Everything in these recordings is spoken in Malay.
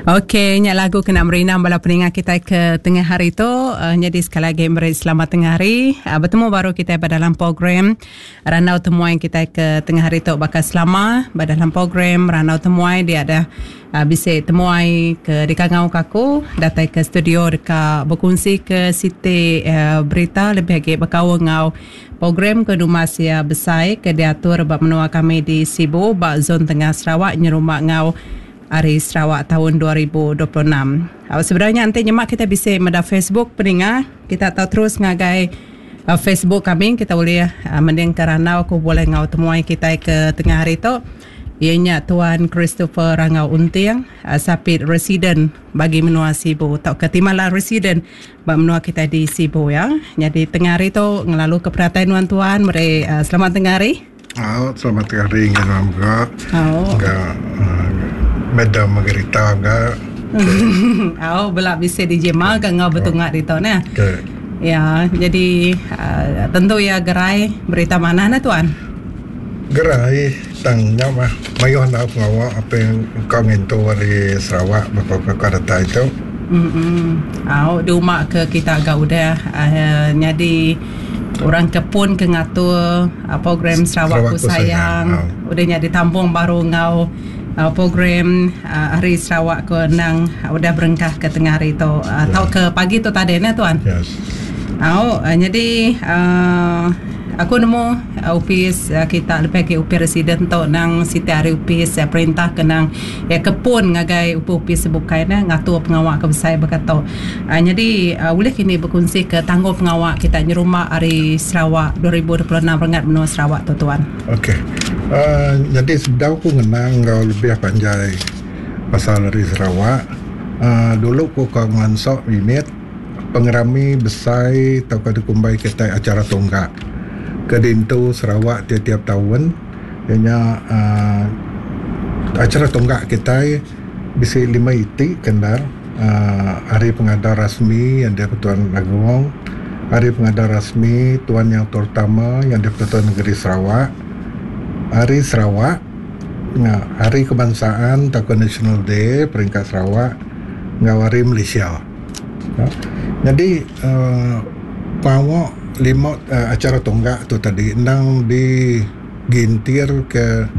Okey, nyak lagu kena merinam bala peningat kita ke tengah hari tu. Jadi sekali lagi beri selamat tengah hari. Bertemu baru kita pada dalam program Ranau Temuan kita ke tengah hari tu bakal selama pada dalam program Ranau Temuan dia ada bisa temuai ke dekat ngau kaku datang ke studio dekat berkongsi ke Siti berita lebih lagi berkawal ngau program ke rumah sia besar ke diatur bab menua kami di Sibu bab zon tengah Sarawak nyerumak ngau Hari Sarawak tahun 2026. Sebenarnya nanti nyemak kita bisa pada Facebook pendengar. Kita tahu terus ngagai Facebook kami. Kita boleh mending ke Ranau. Aku boleh ngau temuai kita ke tengah hari tu. Ianya Tuan Christopher Rangau Untiang, sapit residen bagi menua Sibu. Tak ketimala residen bagi menua kita di Sibu ya. Jadi tengah hari tu ngelalu keperhatian tuan. Mari selamat tengah hari. Selamat tengah hari. Medam Margarita enggak. Belak bisa dijema kan ngau betul ngak dito na. Ya, jadi tentu ya gerai berita mana na tuan? Gerai tangnya mah mayo na ngawa apa yang kau ngintu dari Sarawak beberapa data itu. Di rumah ke kita agak udah jadi orang kepun ke ngatur program Sarawakku sayang. Udahnya ditampung baru ngau program Hari Sarawak ke nang udah berengkah ke tengah hari tu atau ke pagi tu tadi na tuan. Yes. Jadi aku nemu upis kita lebih ke upis residen tu nang Siti hari upis perintah ke nang kepun ngagai upis sebukai na ngatur pengawak ke besar berkata. Jadi boleh kini berkongsi ke tangguh pengawak kita di rumah Hari Sarawak 2026 rengat menua Sarawak tu tuan. Okey. Jadi sebenarnya aku ngenang kau lebih panjang pasal Hari Sarawak. Dulu aku kau ngansok minit pengerami besar atau kau dikumbai kita acara tonggak ke dintu Sarawak tiap-tiap tahun. Ianya acara tonggak kita bisa 5 itik kendar. Hari pengadar rasmi yang dia Tuan Agong, hari pengadar rasmi Tuan yang terutama yang dia Tuan Negeri Sarawak, Hari Sarawak, Hari Kebangsaan atau National Day peringkat Sarawak, ngawari Malaysia. Jadi pawak 5 acara tonggak tu tadi nang digintir ke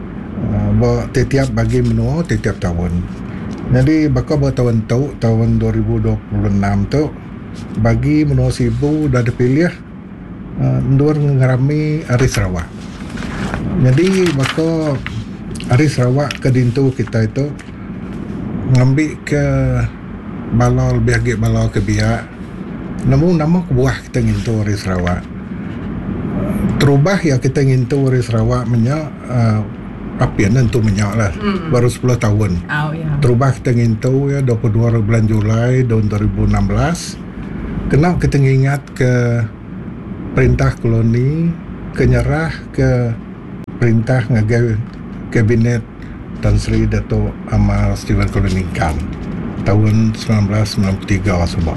tiap bagi menua tiap tahun. Jadi bakal bertahun tahun 2026 tu bagi menua Sibu dah dipilih ndur ngerami Hari Sarawak. Jadi bakal Hari Sarawak ke dintu kita itu ngambil ke balal biagi balal ke biak. Namun nama kebuah kita ngintu Hari Sarawak. Terubah ya kita ngintu Hari Sarawak menyak apian tentu menyak lah. Baru 10 tahun. Terubah kita ngintu ya 22 bulan Julai tahun 2016. Kenapa kita ingat ke perintah koloni kenyerah ke perintah ngagai kabinet Tan Sri Dato' Amar Stephen Koloningkan tahun 1993 sebab.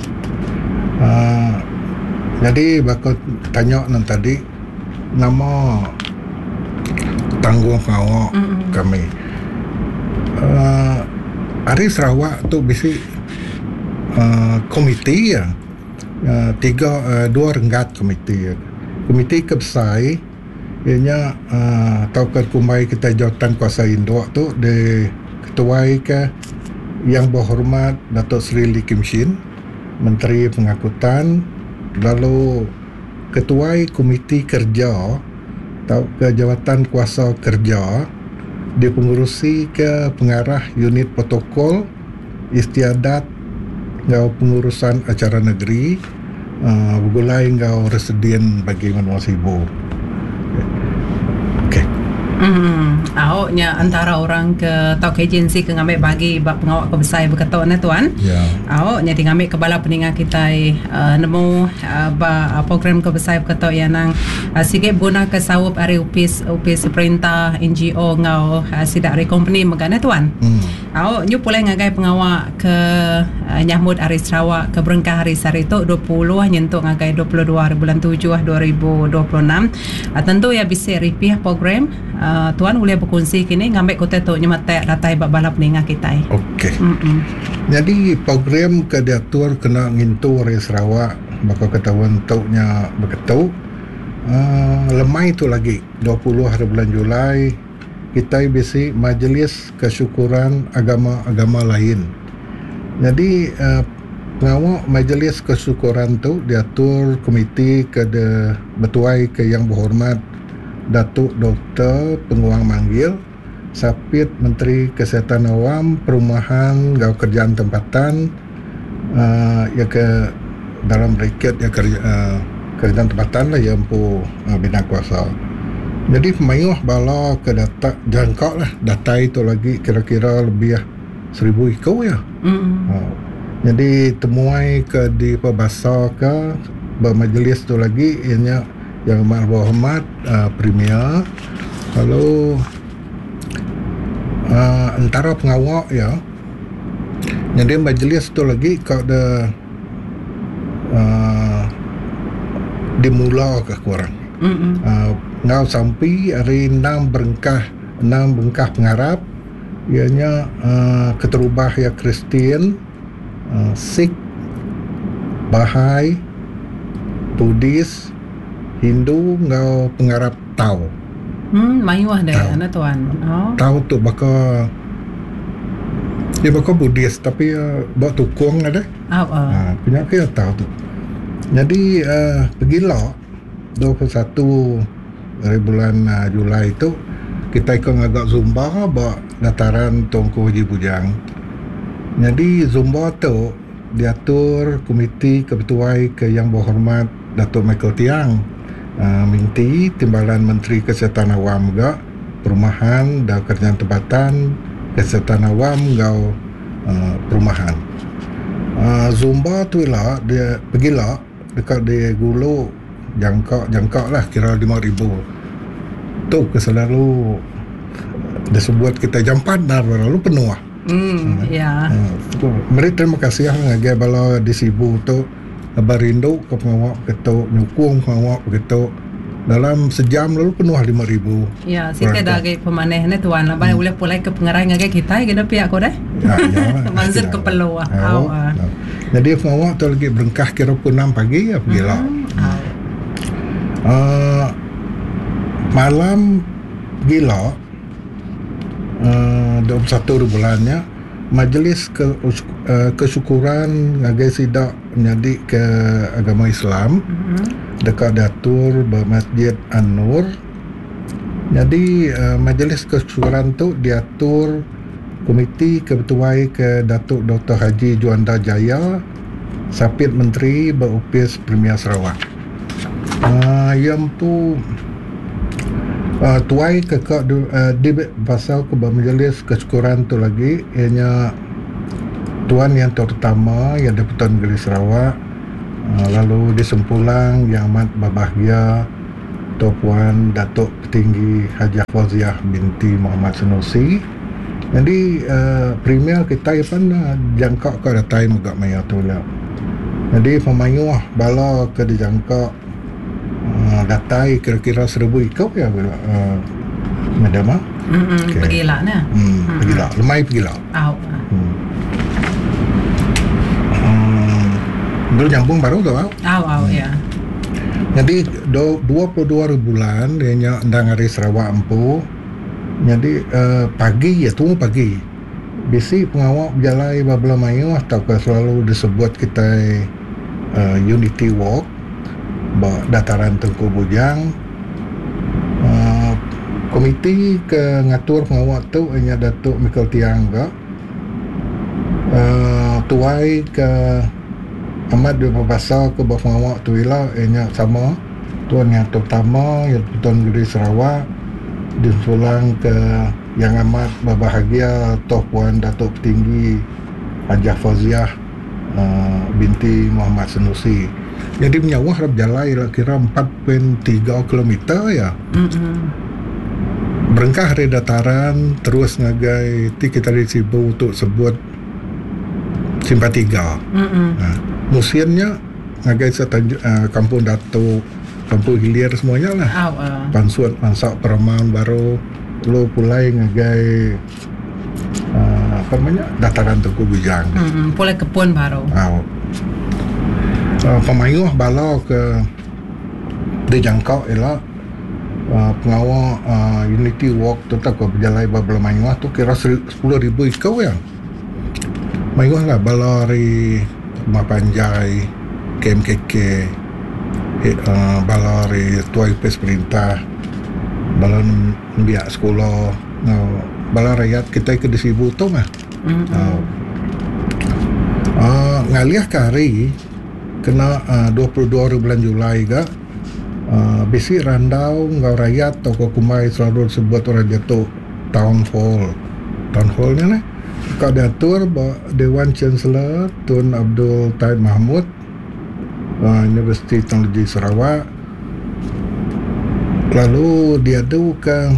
Jadi bakal tanya nan tadi nama tanggung ngawak kami. Hari Sarawak tu bisi komiti ya. 2 renggat komiti. Komiti kebesai ianya taukan kumai kita jawatan kuasa induk tu de ketuai ke yang berhormat Datuk Seri Lee Kim Shin, Menteri Pengangkutan, lalu ketuai komiti kerja atau ke jawatan kuasa kerja dipengurusi ke pengarah unit protokol istiadat ngau pengurusan acara negeri bergulai ngau residen bagi menua Sibu. Nya antara orang ke atau ke agensi ke ngambil bagi pengawak ke besar berkata na tuan. Nya di ngambil kepala peningat kita nemu program ke besar berkata yang nang sikit guna ke sawup hari upis perintah NGO ngau sidak re company megana tuan. Nyu boleh ngagai pengawak ke nyambut Hari Sarawak ke Berengkah Hari Sarito 20 nyentuk ngagai 22 hari bulan 7 2026. Tentu ya bisa repeat program. Tuan boleh berkongsi kini ngambil kota tu nyemat datai bab balap ningah kita. Okey. Jadi program ke diatur kena ngintu Hari Sarawak bakal ketahuan taunya beketuk. Lemai tu lagi 20 hari bulan Julai kita bisi majlis kesyukuran agama-agama lain. Jadi pengawak majlis kesyukuran tu diatur komiti ke betuai ke yang berhormat Datuk Dr. Penguang Manggil, Sapit Menteri Kesihatan Awam, Perumahan, Gau Kerjaan Tempatan, ya ke dalam bracket ya kerjaan tempatan lah yang empu bina kuasa. Jadi pemayuh bala ke data jangkau lah data itu lagi kira-kira lebih 1,000 ikau ya. Jadi temuai ke di pembahasa ke bermajlis tu lagi ianya yang amat berhormat Premier. Lalu antara pengawak ya. Jadi majlis tu lagi kau ada dimula ke kurang. Ngau sampai hari 6 bengkah pengharap ianya keterubah ya Kristian, Sikh, Bahai, Buddhis, Hindu ngau pengharap tau. Mayuah deh anak tuan. Tau tu bakal dia bakal Buddhis tapi buat tukung ada. Punya ke tahu tu. Jadi pergilah 21 dari bulan Julai itu kita ikut ngagak Zumba buat dataran Tungku Haji Bujang. Jadi Zumba tu diatur komiti kebetuai ke yang berhormat Datuk Michael Tiang, minti Timbalan Menteri Kesihatan Awam juga, Perumahan dan Kerjaan Tempatan, Kesihatan Awam gau perumahan. Zumba tu lah dia pergilah dekat di Gulu jangkau lah kira 5,000 tu ke selalu dia sebut kita jam 4 dah lalu penuh lah. Ya. Mari terima kasih ngagai bala di Sibu tu barindo ke pengawak ketuk nyukung pengawak ketuk dalam sejam lalu penuh 5,000. Ya, kita dah agak pemaneh ni tuan lah. Boleh pulai ke pengerai ngagai kita kita pihak kau dah. Ya. Manzur ke Peluh. Jadi pengawak tu lagi berengkah kira pukul 6 pagi ya pergilah. Malam gila 21 bulannya majlis kesyukuran ngagai sidak menjadi ke agama Islam dekat Datur bermasjid An-Nur. Jadi majlis kesyukuran tu diatur komiti kebetuai ke Datuk Dr. Haji Juanda Jaya, Sapit Menteri berupis Premier Sarawak. Yang tu tuai ke di pasal ke majlis kesyukuran tu lagi ianya tuan yang terutama yang Deputan Negeri Sarawak, lalu disempulang yang amat berbahagia Tuan Datuk Petinggi Haji Fauziah binti Muhammad Sanusi. Jadi Premier kita pun jangkau ke datai megak maya tu lah. Jadi pemayuh bala ke dijangkau datai kira-kira 1,000 ikau ya madam. Pergilah nah. Pergilah, lemai pergilah. Dulu nyambung baru tu ya. Jadi 22 bulan dia ndang hari Sarawak empu. Jadi pagi ya tunggu pagi. Bisi pengawak berjalai babla mayu atau selalu disebut kita Unity Walk dataran Tengku Bujang. Komiti ke ngatur pengawak tu hanya Datuk Michael Tiang ke tuai ke amat dia berbahasa ke pengawak tu ialah hanya sama tuan yang terutama yang Tuan Negeri Sarawak disulang ke yang amat berbahagia Puan Datuk Petinggi Haji Fauziah binti Muhammad Sanusi. Jadi menyawah harap jalan kira 4.3 km ya. berengkah hari dataran terus ngagai ti kita disibu untuk sebut simpatiga. Museumnya ngagai Kampung Datuk, Kampung Hilir semuanya lah. Pansuat Mansak Peraman baru lo pulai ngagai dataran Tengku Bujang. Pulai kebun baru. Pemayuh bala ke dijangkau ialah pengawal Unity Walk tetap ke berjalan babla mayuh tu kira 10,000 ikau ya. Mayuh lah bala dari Rumah Panjai, KMKK, bala dari Tuai Pes Perintah, bala biak sekolah, bala rakyat kita ke disibu tu mah. Ngaliah kari kena 22 bulan Julai ga besi randau ngau rakyat toko kumai selalu sebut orang jatuh town hallnya lah kau diatur Dewan Chancellor Tun Abdul Taib Mahmud Universiti Teknologi Sarawak, lalu diadu ke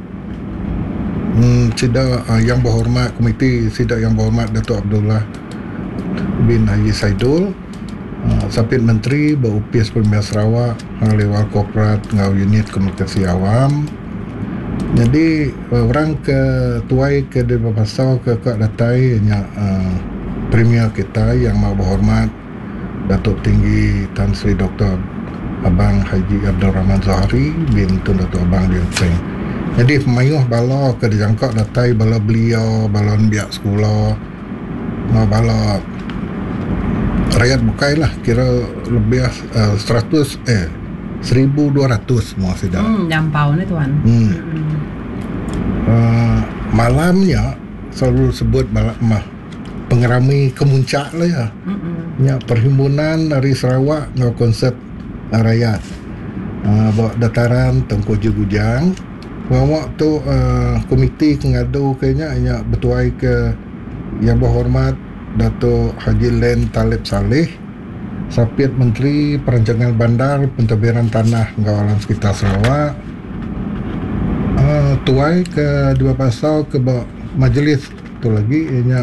sidang yang berhormat komiti sidang yang berhormat Datuk Abdullah bin Haji Saidul, Sapit Menteri Berupis Premier Sarawak, Lewal Korporat ngau unit komunikasi awam. Jadi orang ke tuai ke di Pasau ke Kak Datai Premier kita yang mau berhormat Datuk Tinggi Tan Sri Dr. Abang Haji Abdul Rahman Zahari bin Tun Datuk Abang Dian Seng. Jadi pemayuh bala ke dijangkau Datai bala beliau, bala biak sekolah, bala rakyat bukai lah kira lebih 1,200 semua sudah. Jampau ni tuan. Malamnya selalu sebut pengerami kemuncak lah ya. Ya perhimpunan dari Sarawak ngau konsep rakyat. Bawa dataran Tengku Bujang. Ngawak tu komiti ngadu kayaknya bertuai ke yang berhormat Datuk Haji Len Talib Saleh, Sapit Menteri Perancangan Bandar Pentadbiran Tanah Kawalan Sekitar Sarawak, tuai ke dua pasal ke majlis tu lagi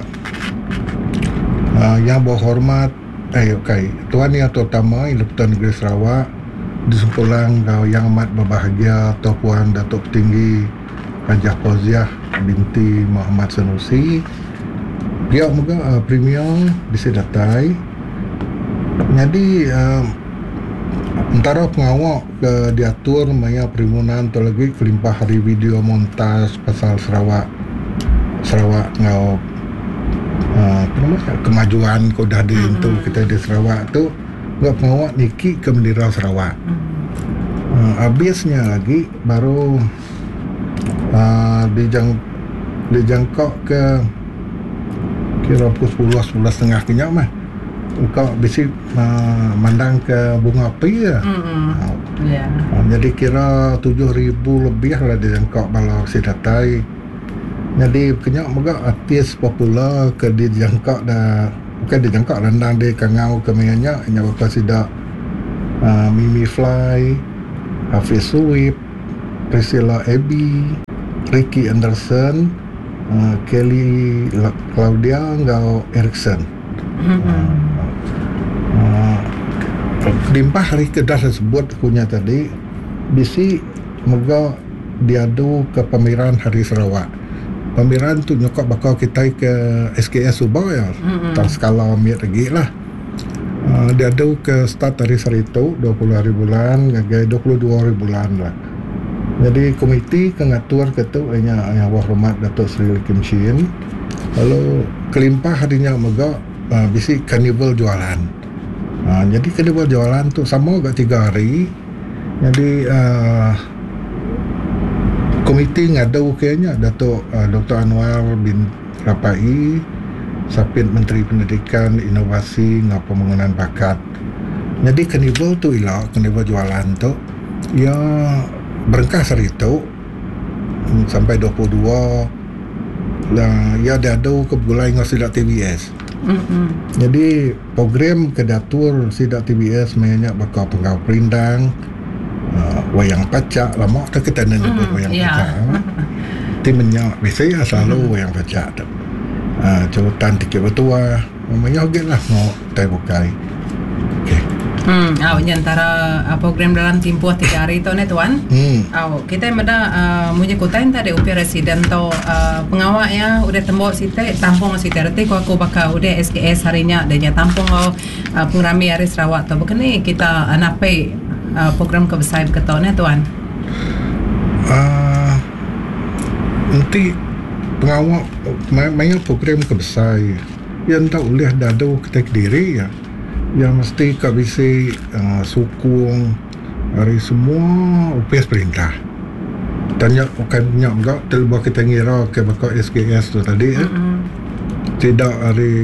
yang berhormat Tuan Yang Terutama Ilutan Negeri Sarawak disempulang yang amat berbahagia Tuan Datuk Tinggi Hajah Fauziah binti Muhammad Sanusi, dia juga Premier disedatai. Jadi antara pengawal ke diatur maya perhimpunan tu lagi kelimpah hari video montas pasal Sarawak ngau kemajuan kau dah di itu kita di Sarawak tu enggak pengawal niki ke bendera Sarawak. Habisnya lagi baru dijangkau ke kira pukul 11:30 kenyak mah. Kau bisi mandang ke bunga api ya. Jadi kira 7,000 lebih lah dijangkau bala sidatai. Jadi kenyak juga artis popular ke dijangkau dah bukan dijangkau landang di Kangau ke Mayanya nya bapa sidak Mimi Fly, Hafiz Suwib, Priscilla Abby, Ricky Anderson, Kelly Claudia ngau Erickson. Limpah hari kedah tersebut punya tadi bisi moga diadu ke pameran Hari Sarawak. Pameran tu nyokok bakal kita ke SKS Subang ya. Tak skala miat lagi lah. Diadu ke start dari Sarito 20 hari bulan ngagai 22 hari bulan lah. Jadi komiti kengatur ketu yang berhormat Datuk Seri Kim Shin. Lalu kelimpah hadinya moga bisi karnival jualan. Jadi karnival jualan tu sama agak 3 hari. Jadi komiti ngadu kayaknya Datuk Dr. Anwar bin Rapai, Sapit Menteri Pendidikan, Inovasi dan Pembangunan Bakat. Jadi karnival tu karnival jualan tu ya berengkah hari itu sampai 22 ya diadu ke Gulai dengan Sidak TBS. Jadi program kedatur Sidak TBS mainnya bakal penggawa perindang, wayang pacak lama tak kita nak nyebut wayang pacak. Tim menyak biasanya selalu yang baca tu. Jawatan tiket bertua. Namanya okey lah mau tai bukai. Okey. Antara program dalam tempoh 3 hari tu ni tuan. Kita mada punya kutain tadi upi residen tu pengawak ya udah tembok site tampung site reti ko aku bakal udah SKS harinya dan tampung pengrami hari Sarawak tu begini kita napai program kebesar betul ni tuan. Nanti pengawak banyak program kebesar yang tak boleh dadu kita diri ya. Yang mesti kak bisa sukung hari semua UPS perintah. Tanya bukan banyak enggak terlepas kita ngira ke bakal SKS tu tadi tidak hari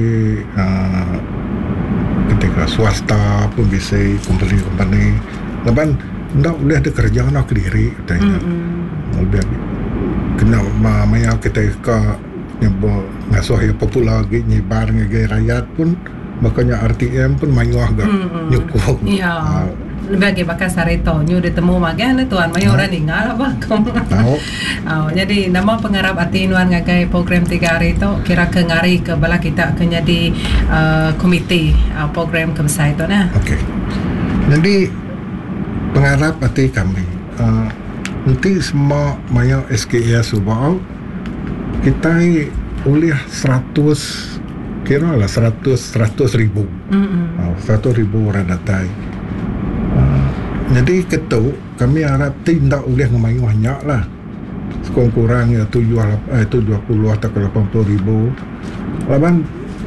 ketika swasta pun bisa company lepas tak boleh ada kerja nak diri tanya lebih kena maya kita ka ngasuh ya popular lagi nyebar ngai rakyat pun makanya RTM pun mayu agak nyukung. Ya. Lebih bakal sarito nyu ditemu magan tuan mayu orang ningal apa kamu. Jadi nama pengarap ati nuan ngagai program 3 hari itu kira ke ngari ke bala kita ke jadi komite program kebesar itu nah. Okey. Jadi pengarap ati kami nanti semua maya SKS ubah kita oleh 100 kira lah 100 ribu 100 ribu orang datang jadi ketuk kami harap tidak boleh ngemayu banyak lah sekurang-kurang ya 70 atau 80 ribu laban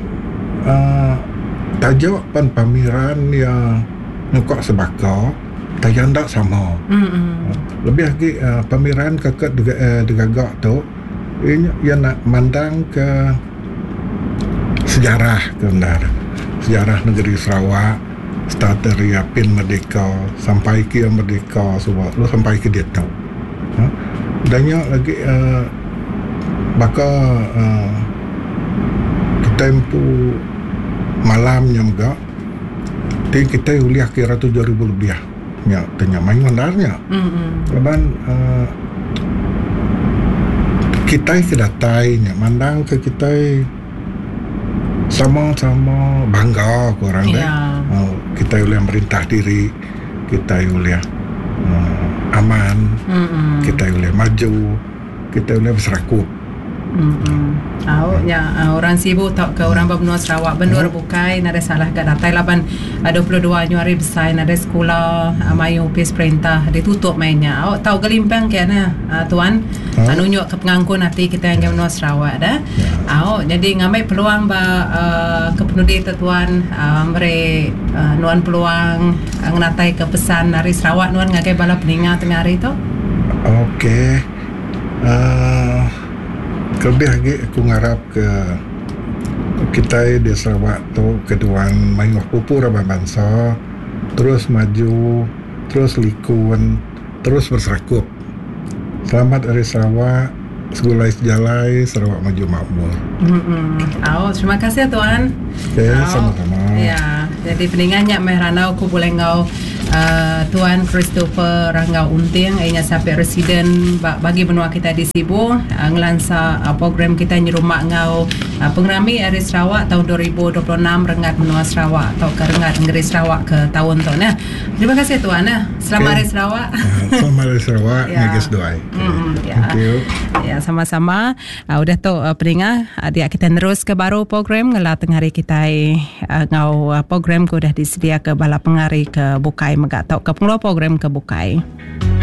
tajuk pan pameran yang nukak sebakar tajuk tak sama lebih lagi pameran kakak degagak tu ia nak mandang ke sejarah sejarah negeri Sarawak start dari Pin Merdeka sampai ke Merdeka semua lu sampai ke dia tahu banyak lagi bakal kita empu malamnya juga kita uliah kira 7,000 lebih ya tanya main mandarnya leban kita kedatainya mandang ke kita sama-sama bangga korang kita boleh merintah diri kita boleh aman kita boleh maju kita boleh berserakup orang sibuk tak ke orang berbenua Sarawak benua bukai nada salah ke datai laban 22 Januari besar nada sekolah mayu UPS perintah ditutup mainnya tahu gelimpang ke tuan nunjuk ke pengangkut nanti kita yang benua Sarawak dah jadi ngamai peluang ke penudi tuan beri nuan peluang ngatai ke pesan dari Sarawak nuan ngagai bala peningat tengah hari tu okey lebih lagi aku ngarap ke kita di Sarawak tu keduan mayu pupu rabang bangsa terus maju terus likun terus berserakup selamat dari Sarawak segulai sejalai Sarawak maju makmur. Terima kasih tuan. Sama-sama. Ya, jadi peningannya Mehranau ku boleh ngau Tuan Christopher Ranggau Unting ianya sampai residen bagi benua kita di Sibu ngelansa program kita di rumah ngau pengrami Ari Sarawak tahun 2026 rengat benua Sarawak atau ke rengat negeri Sarawak ke tahun tu nah. Terima kasih tuan Selamat Hari Sarawak. Selamat Hari Sarawak. Neges doai. Thank you. Ya sama-sama. Udah tu peningat dia kita terus ke baru program ngela tengah hari kita ngau program ku dah disedia ke bala pengari ke Bukai megak tau ke pengelola program ke Bukai.